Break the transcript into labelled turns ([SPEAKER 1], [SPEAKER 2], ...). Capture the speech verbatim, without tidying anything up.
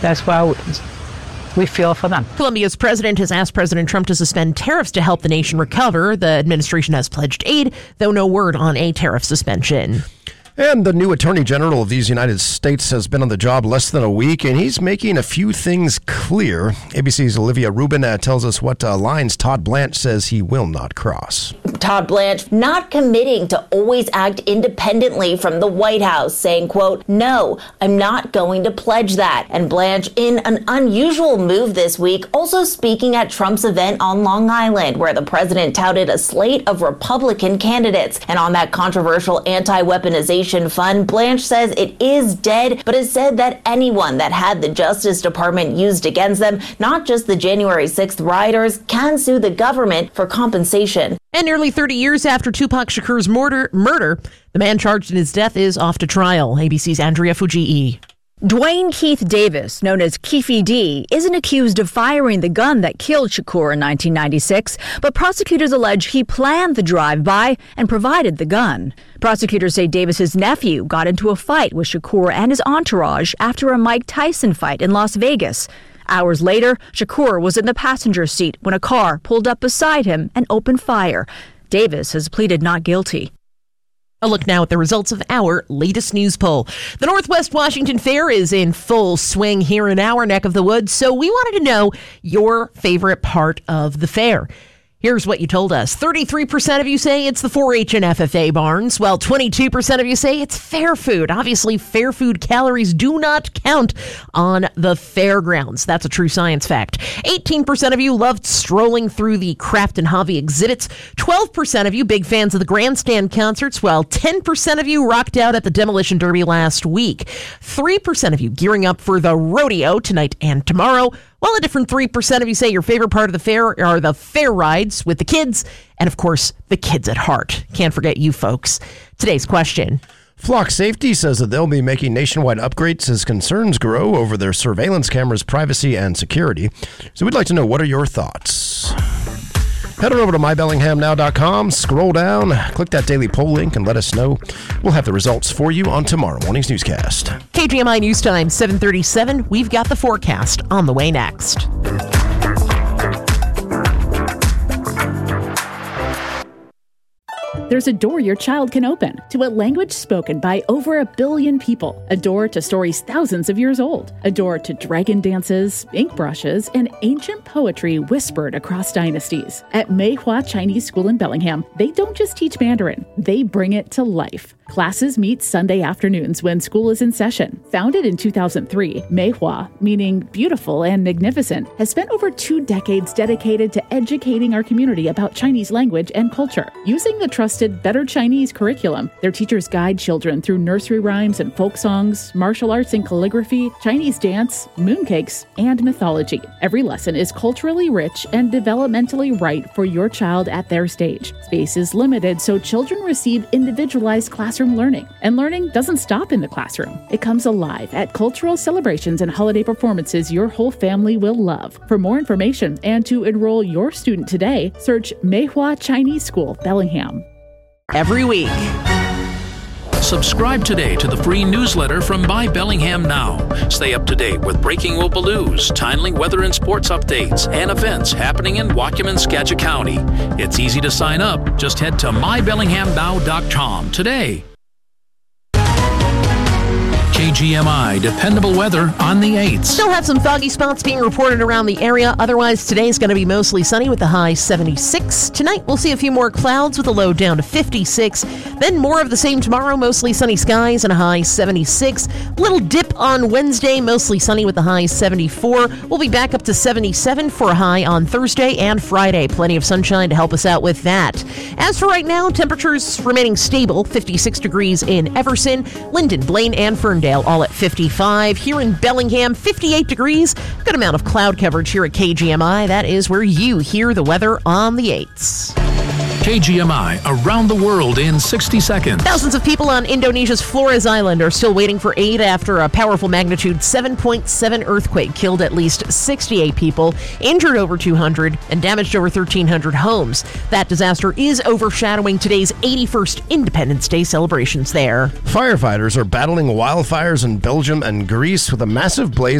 [SPEAKER 1] That's why we feel for them.
[SPEAKER 2] Colombia's president has asked President Trump to suspend tariffs to help the nation recover. The administration has pledged aid, though no word on a tariff suspension.
[SPEAKER 3] And the new Attorney General of these United States has been on the job less than a week, and he's making a few things clear. A B C's Olivia Rubin uh, tells us what uh, lines Todd Blanche says he will not cross.
[SPEAKER 4] Todd Blanche not committing to always act independently from the White House, saying, quote, "No, I'm not going to pledge that." And Blanche, in an unusual move this week, also speaking at Trump's event on Long Island, where the president touted a slate of Republican candidates. And on that controversial anti-weaponization fund, Blanche says it is dead, but has said that anyone that had the Justice Department used against them, not just the January sixth rioters, can sue the government for compensation.
[SPEAKER 2] And nearly thirty years after Tupac Shakur's murder, murder, the man charged in his death is off to trial. A B C's Andrea Fujii.
[SPEAKER 5] Dwayne Keith Davis, known as Keefy D, isn't accused of firing the gun that killed Shakur in nineteen ninety-six, but prosecutors allege he planned the drive-by and provided the gun. Prosecutors say Davis's nephew got into a fight with Shakur and his entourage after a Mike Tyson fight in Las Vegas. Hours later, Shakur was in the passenger seat when a car pulled up beside him and opened fire. Davis has pleaded not guilty.
[SPEAKER 2] A look now at the results of our latest news poll. The Northwest Washington Fair is in full swing here in our neck of the woods, so we wanted to know your favorite part of the fair. Here's what you told us. thirty-three percent of you say it's the four H and F F A barns, while twenty-two percent of you say it's fair food. Obviously, fair food calories do not count on the fairgrounds. That's a true science fact. eighteen percent of you loved strolling through the craft and hobby exhibits. twelve percent of you big fans of the grandstand concerts, while ten percent of you rocked out at the Demolition Derby last week. three percent of you gearing up for the rodeo tonight and tomorrow, while a different three percent of you say your favorite part of the fair are the fair rides with the kids, and of course, the kids at heart. Can't forget you folks. Today's question.
[SPEAKER 3] Flock Safety says that they'll be making nationwide upgrades as concerns grow over their surveillance cameras' privacy and security. So we'd like to know, what are your thoughts? Head on over to my bellingham now dot com, scroll down, click that daily poll link, and let us know. We'll have the results for you on tomorrow morning's newscast.
[SPEAKER 2] K G M I News Time, seven thirty-seven. We've got the forecast on the way next.
[SPEAKER 6] There's a door your child can open to a language spoken by over a billion people. A door to stories thousands of years old. A door to dragon dances, ink brushes, and ancient poetry whispered across dynasties. At Meihua Chinese School in Bellingham, they don't just teach Mandarin, they bring it to life. Classes meet Sunday afternoons when school is in session. Founded in two thousand three, Meihua, meaning beautiful and magnificent, has spent over two decades dedicated to educating our community about Chinese language and culture. Using the trusted Better Chinese curriculum, their teachers guide children through nursery rhymes and folk songs, martial arts and calligraphy, Chinese dance, mooncakes, and mythology. Every lesson is culturally rich and developmentally right for your child at their stage. Space is limited, so children receive individualized classroom learning. And learning doesn't stop in the classroom. It comes alive at cultural celebrations and holiday performances your whole family will love. For more information and to enroll your student today, search Meihua Chinese School, Bellingham.
[SPEAKER 2] Every week.
[SPEAKER 7] Subscribe today to the free newsletter from My Bellingham Now. Stay up to date with breaking Opaloos, timely weather and sports updates, and events happening in Waukegan, Skagit County. It's easy to sign up. Just head to my bellingham now dot com today. K G M I dependable weather on the eights.
[SPEAKER 2] Still have some foggy spots being reported around the area. Otherwise, today's going to be mostly sunny with a high seventy-six. Tonight, we'll see a few more clouds with a low down to fifty-six. Then more of the same tomorrow, mostly sunny skies and a high seventy-six. Little dip on Wednesday, mostly sunny with a high seventy-four. We'll be back up to seventy-seven for a high on Thursday and Friday. Plenty of sunshine to help us out with that. As for right now, temperatures remaining stable, fifty-six degrees in Everson, Linden, Blaine, and Ferndale, all at fifty-five. Here in Bellingham, fifty-eight degrees. Good amount of cloud coverage here at K G M I. That is where you hear the weather on the eights.
[SPEAKER 7] K G M I around the world in sixty seconds.
[SPEAKER 2] Thousands of people on Indonesia's Flores Island are still waiting for aid after a powerful magnitude seven point seven earthquake killed at least sixty-eight people, injured over two hundred, and damaged over thirteen hundred homes. That disaster is overshadowing today's eighty-first Independence Day celebrations there.
[SPEAKER 3] Firefighters are battling wildfires in Belgium and Greece with a massive blaze